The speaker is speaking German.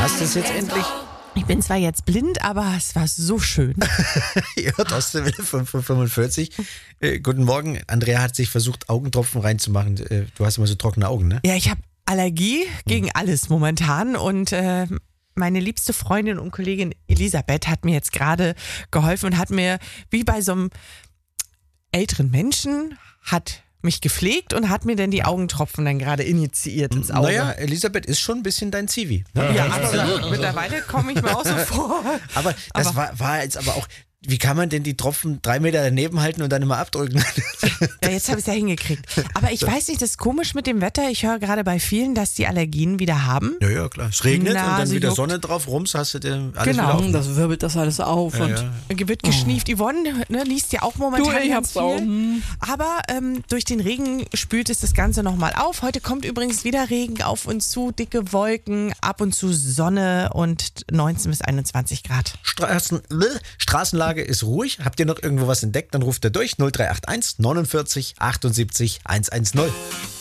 Hast du es jetzt endlich? Ich bin zwar jetzt blind, aber es war so schön. Ihr hört Ostwelle 5:45. Guten Morgen. Andrea hat sich versucht, Augentropfen reinzumachen. Du hast immer so trockene Augen, ne? Ja, ich habe Allergie gegen alles momentan und meine liebste Freundin und Kollegin Elisabeth hat mir jetzt gerade geholfen und hat mir, wie bei so einem älteren Menschen, hat mich gepflegt und hat mir dann die Augentropfen dann gerade initiiert ins Auge. Naja, Elisabeth ist schon ein bisschen dein Zivi. Ja, absolut. Mittlerweile komme ich mir auch so vor. Aber das war jetzt aber auch, wie kann man denn die Tropfen 3 Meter daneben halten und dann immer abdrücken? Ja, jetzt habe ich es ja hingekriegt. Aber ich weiß nicht, das ist komisch mit dem Wetter. Ich höre gerade bei vielen, dass die Allergien wieder haben. Ja, klar. Es regnet und dann Nase wieder juckt. Sonne drauf, rums, hast du dir alles Genau. wieder auf. Das wirbelt das alles auf. Ja, und ja. Wird geschnieft. Yvonne liest ja auch momentan Du, ich ganz hab's auch. viel. Aber durch den Regen spült es das Ganze nochmal auf. Heute kommt übrigens wieder Regen auf uns zu, dicke Wolken, ab und zu Sonne und 19 bis 21 Grad. Straßenlage ist ruhig. Habt ihr noch irgendwo was entdeckt? Dann ruft ihr durch 0381 49 78 110.